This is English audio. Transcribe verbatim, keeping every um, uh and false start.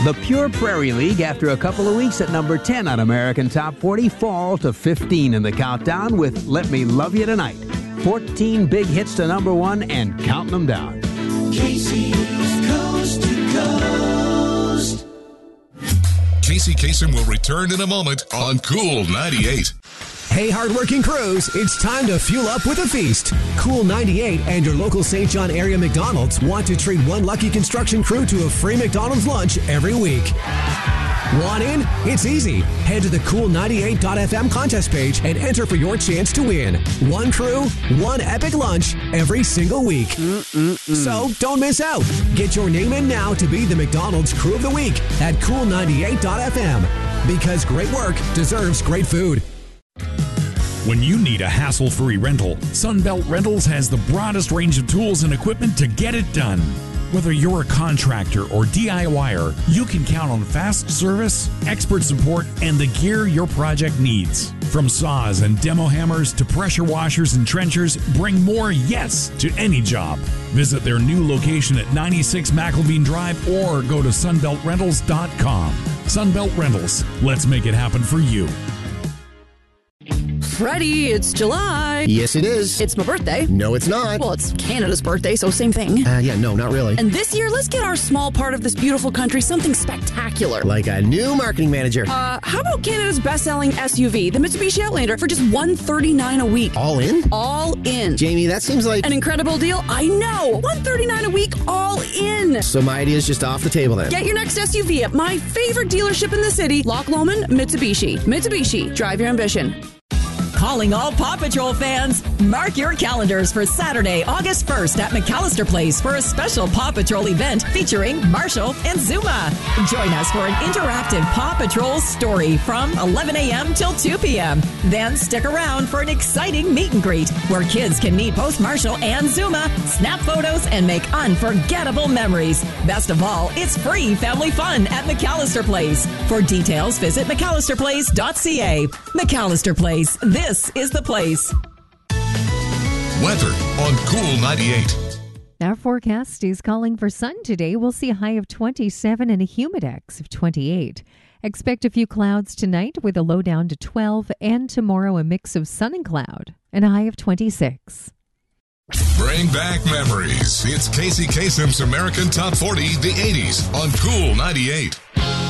The Pure Prairie League, after a couple of weeks at number ten on American Top forty, fall to fifteen in the countdown with Let Me Love You Tonight. fourteen big hits to number one and counting them down. Casey's Coast to Coast. Casey Kasem will return in a moment on Cool ninety-eight. Hey, hardworking crews, it's time to fuel up with a feast. Cool ninety-eight and your local Saint John area McDonald's want to treat one lucky construction crew to a free McDonald's lunch every week. Want in? It's easy. Head to the cool ninety-eight dot f m contest page and enter for your chance to win. One crew, one epic lunch every single week. Mm-mm-mm. So don't miss out. Get your name in now to be the McDonald's Crew of the Week at cool ninety-eight dot f m. Because great work deserves great food. When you need a hassle-free rental, Sunbelt Rentals has the broadest range of tools and equipment to get it done. Whether you're a contractor or D I Y er, you can count on fast service, expert support, and the gear your project needs. From saws and demo hammers to pressure washers and trenchers, bring more yes to any job. Visit their new location at ninety-six McElveen Drive or go to sunbelt rentals dot com. Sunbelt Rentals, let's make it happen for you. Freddie, it's July. Yes, it is. It's my birthday. No, it's not. Well, it's Canada's birthday, so same thing. Uh, yeah, no, not really. And this year, let's get our small part of this beautiful country something spectacular. Like a new marketing manager. Uh, how about Canada's best-selling S U V, the Mitsubishi Outlander, for just one hundred thirty-nine dollars a week? All in? All in. Jamie, that seems like... an incredible deal? I know. one hundred thirty-nine dollars a week, all in. So my idea is just off the table then. Get your next S U V at my favorite dealership in the city, Loch Lomond Mitsubishi. Mitsubishi, drive your ambition. Calling all Paw Patrol fans, mark your calendars for Saturday, August first at McAllister Place for a special Paw Patrol event featuring Marshall and Zuma. Join us for an interactive Paw Patrol story from eleven a.m. till two p.m. Then stick around for an exciting meet and greet where kids can meet both Marshall and Zuma, snap photos, and make unforgettable memories. Best of all, it's free family fun at McAllister Place. For details, visit mcallister place dot c a. McAllister Place, this This is the place. Weather on Cool ninety-eight. Our forecast is calling for sun today. We'll see a high of twenty-seven and a humidex of twenty-eight. Expect a few clouds tonight with a low down to twelve, and tomorrow a mix of sun and cloud and a high of twenty-six. Bring back memories. It's Casey Kasem's American Top forty, the eighties on Cool ninety-eight.